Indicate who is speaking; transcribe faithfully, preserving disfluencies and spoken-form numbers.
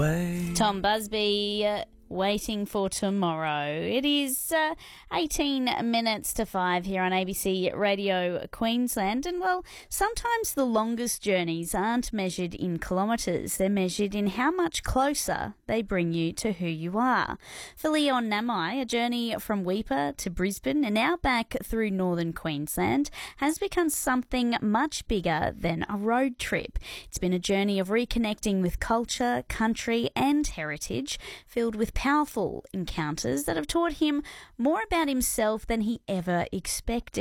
Speaker 1: Tom Busby, uh, waiting for tomorrow. It is uh, eighteen minutes to five here on A B C Radio Queensland. And, well, sometimes the longest journeys aren't measured in kilometres. They're measured in how much closer they bring you to who you are. For Leon Namai, a journey from Weipa to Brisbane and now back through northern Queensland has become something much bigger than a road trip. It's been a journey of reconnecting with culture, country and heritage, filled with powerful encounters that have taught him more about himself than he ever expected.